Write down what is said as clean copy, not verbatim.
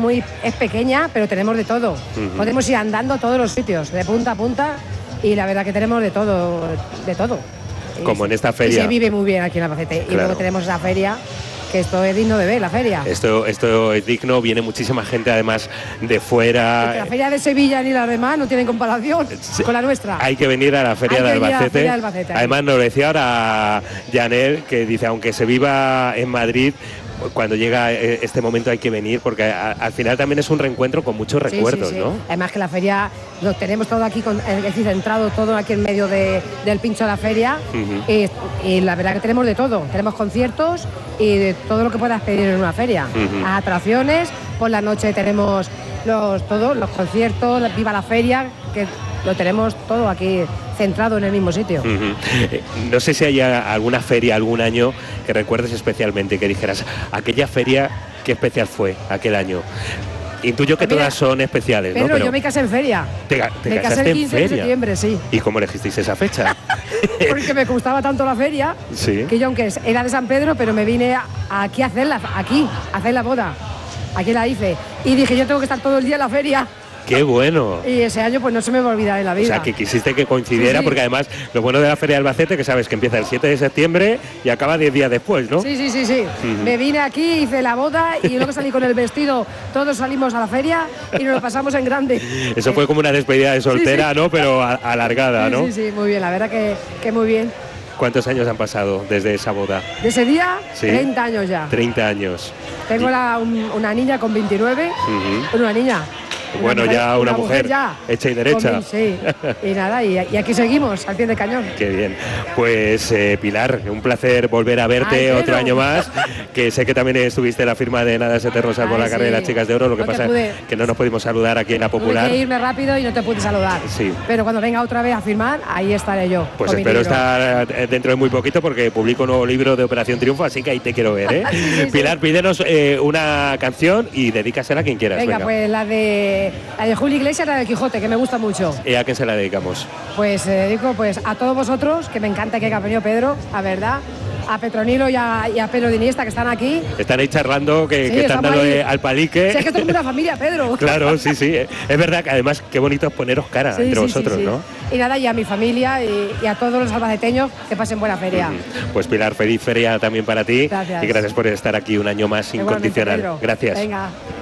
es pequeña, pero tenemos de todo. Podemos ir andando a todos los sitios, de punta a punta, y la verdad que tenemos de todo, de todo. Como en esta feria. Y se vive muy bien aquí en Albacete. Claro. Y luego tenemos esa feria, que esto es digno de ver, la feria. Esto es digno, viene muchísima gente además de fuera. Porque la feria de Sevilla ni la demás no tienen comparación con la nuestra. Hay que venir a la feria de Albacete. Además nos lo decía ahora Janel, que dice, aunque se viva en Madrid, cuando llega este momento hay que venir, porque al final también es un reencuentro con muchos recuerdos, sí. ¿no? Además que la feria lo tenemos todo aquí, centrado todo aquí en medio del pincho de la feria. Y la verdad que tenemos de todo. Tenemos conciertos y de todo lo que puedas pedir en una feria. Atracciones, por la noche tenemos los conciertos, viva la feria, que lo tenemos todo aquí centrado en el mismo sitio. No sé si hay alguna feria algún año que recuerdes especialmente, que dijeras, aquella feria, qué especial fue aquel año. Intuyo que todas son especiales, ¿no? Pero yo me casé en feria. Me casé el 15 de septiembre, sí. ¿Y cómo elegisteis esa fecha? Porque me gustaba tanto la feria, que yo, aunque era de San Pedro, pero me vine aquí a hacer la boda. Aquí la hice. Y dije, yo tengo que estar todo el día en la feria. ¡Qué bueno! Y ese año pues no se me va a olvidar en la vida. O sea, que quisiste que coincidiera, porque además lo bueno de la Feria de Albacete, que sabes que empieza el 7 de septiembre y acaba 10 días después, ¿no? Sí. Me vine aquí, hice la boda y luego salí con el vestido, todos salimos a la feria y nos lo pasamos en grande. Eso fue como una despedida de soltera, ¿no? Pero alargada, ¿no? Sí, muy bien, la verdad que muy bien. ¿Cuántos años han pasado desde esa boda? ¿De ese día? 30 años ya. 30 años. Tengo una niña con 29, una niña. Bueno, ya una mujer ya, hecha y derecha. Sí, y nada, y aquí seguimos, al pie del cañón. Qué bien. Pues Pilar, un placer volver a verte otro año más, que sé que también estuviste en la firma de Nada es Eterno salvo la carrera de las Chicas de Oro, lo que pasa es que no nos pudimos saludar aquí en La Popular. Tuve que irme rápido y no te pude saludar. Sí. Pero cuando venga otra vez a firmar, ahí estaré yo. Pues espero estar dentro de muy poquito, porque publico un nuevo libro de Operación Triunfo, así que ahí te quiero ver, ¿eh? Pilar, pídenos una canción y dedícasela a quien quieras. Venga, pues la de Julio Iglesias, la de Quijote, que me gusta mucho. ¿Y a quién se la dedicamos? Pues dedico a todos vosotros, que me encanta que haya venido Pedro, la verdad. A Petronilo y a Pedro de Iniesta, que están aquí. Están ahí charlando, que están dando al palique. Sí, es que esto es una familia, Pedro. Claro, sí. Es verdad que además qué bonito es poneros cara entre vosotros, ¿no? Y nada, y a mi familia y a todos los albaceteños, que pasen buena feria. Pues Pilar, feliz feria también para ti. Gracias. Y gracias por estar aquí un año más incondicional. Pedro. Gracias. Venga.